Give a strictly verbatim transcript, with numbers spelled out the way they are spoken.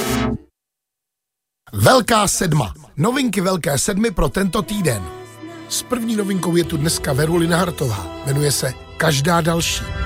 Velká sedma. Novinky Velké sedmy pro tento týden. S první novinkou je tu dneska Verulina Hartová. Jmenuje se Každá další.